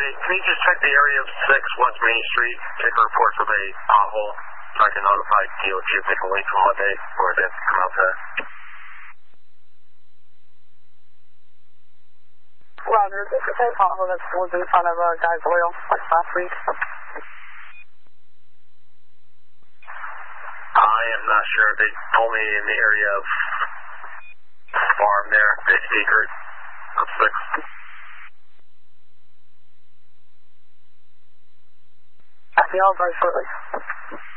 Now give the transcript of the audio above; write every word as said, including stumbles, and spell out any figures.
can you just check the area of six West Main Street, take a report for the pothole, so I can notify D O T if they can wait till Monday for it to come out there. Roger, this is a pothole that was in front of uh, Guy's Oil like last week. I am not sure. They told me in the area of farm there, the secret of six. I'll be all very shortly.